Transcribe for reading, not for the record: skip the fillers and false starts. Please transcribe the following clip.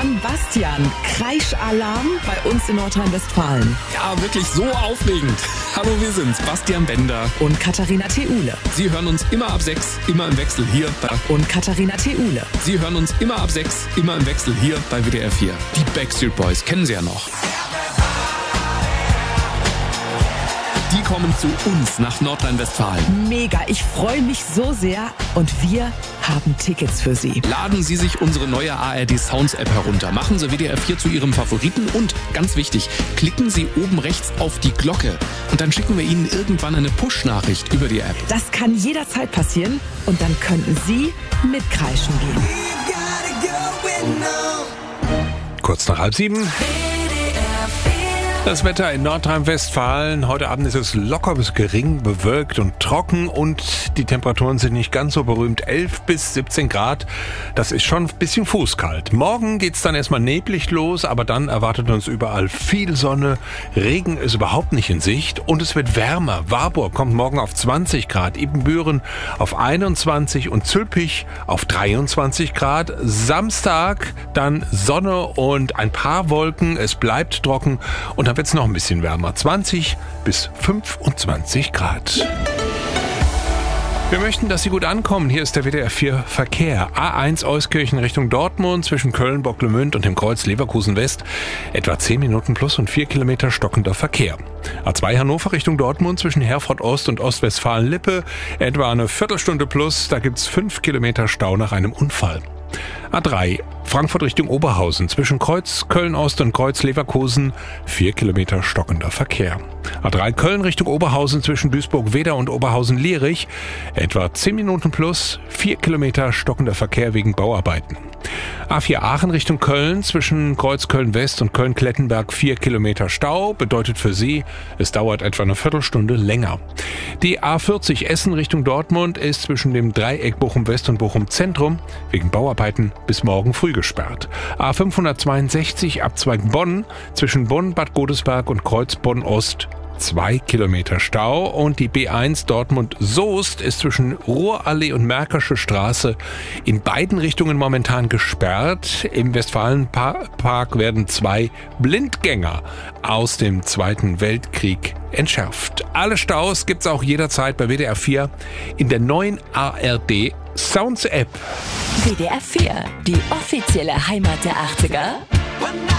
Mann Bastian. Kreischalarm bei uns in Nordrhein-Westfalen. Ja, wirklich so aufregend. Hallo, wir sind's, Bastian Bender. Und Katharina Theule. Sie hören uns immer ab 6, immer im Wechsel hier bei... Und Katharina Theule. Sie hören uns immer ab 6, immer im Wechsel hier bei WDR 4. Die Backstreet Boys kennen Sie ja noch. Die kommen zu uns nach Nordrhein-Westfalen. Mega, ich freue mich so sehr. Und wir haben Tickets für Sie. Laden Sie sich unsere neue ARD Sounds App herunter. Machen Sie WDR 4 zu Ihrem Favoriten und, ganz wichtig, klicken Sie oben rechts auf die Glocke. Und dann schicken wir Ihnen irgendwann eine Push-Nachricht über die App. Das kann jederzeit passieren und dann könnten Sie mitkreischen gehen. Kurz nach 6:30. Das Wetter in Nordrhein-Westfalen. Heute Abend ist es locker bis gering bewölkt und trocken und die Temperaturen sind nicht ganz so berühmt. 11 bis 17 Grad. Das ist schon ein bisschen fußkalt. Morgen geht's dann erstmal neblig los, aber dann erwartet uns überall viel Sonne. Regen ist überhaupt nicht in Sicht und es wird wärmer. Warburg kommt morgen auf 20 Grad, Ibbenbüren auf 21 und Zülpich auf 23 Grad. Samstag dann Sonne und ein paar Wolken. Es bleibt trocken und dann wird es noch ein bisschen wärmer, 20 bis 25 Grad. Wir möchten, dass Sie gut ankommen. Hier ist der WDR 4 Verkehr. A1 Euskirchen Richtung Dortmund zwischen Köln, Bocklemünd und dem Kreuz Leverkusen West. Etwa 10 Minuten plus und 4 Kilometer stockender Verkehr. A2 Hannover Richtung Dortmund zwischen Herford Ost und Ostwestfalen-Lippe. Etwa eine Viertelstunde plus. Da gibt's 5 Kilometer Stau nach einem Unfall. A3 Frankfurt Richtung Oberhausen zwischen Kreuz Köln-Ost und Kreuz Leverkusen 4 Kilometer stockender Verkehr. A3 Köln Richtung Oberhausen zwischen Duisburg-Wedau und Oberhausen-Lierich etwa 10 Minuten plus 4 Kilometer stockender Verkehr wegen Bauarbeiten. A4 Aachen Richtung Köln zwischen Kreuz Köln-West und Köln-Klettenberg 4 Kilometer Stau bedeutet für Sie, es dauert etwa eine Viertelstunde länger. Die A40 Essen Richtung Dortmund ist zwischen dem Dreieck Bochum-West und Bochum-Zentrum wegen Bauarbeiten bis morgen früh gesperrt. A562 Abzweig Bonn zwischen Bonn, Bad Godesberg und Kreuz Bonn-Ost 2 Kilometer Stau und die B1 Dortmund-Soest ist zwischen Ruhrallee und Märkische Straße in beiden Richtungen momentan gesperrt. Im Westfalenpark werden 2 Blindgänger aus dem Zweiten Weltkrieg entschärft. Alle Staus gibt's auch jederzeit bei WDR 4 in der neuen ARD Sounds App. WDR 4, die offizielle Heimat der 80er.